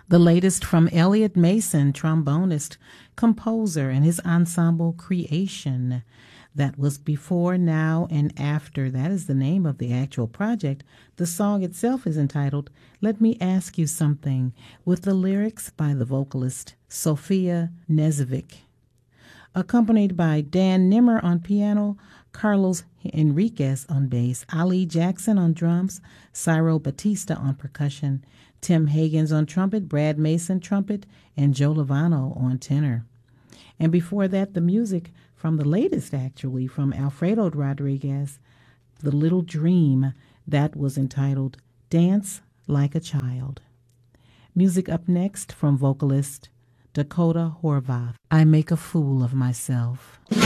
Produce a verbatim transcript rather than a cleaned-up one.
The latest from Elliot Mason, trombonist, composer, and his ensemble Creation. That was Before, Now, and After. That is the name of the actual project. The song itself is entitled Let Me Ask You Something, with the lyrics by the vocalist Sophia Nezovic. Accompanied by Dan Nimmer on piano, Carlos Enriquez on bass, Ali Jackson on drums, Cyril Batista on percussion, Tim Higgins on trumpet, Brad Mason trumpet, and Joe Lovano on tenor. And before that, the music from the latest, actually, from Alfredo Rodriguez, The Little Dream, that was entitled Dance Like a Child. Music up next from vocalist Dakota Horvath, I Make a Fool of Myself.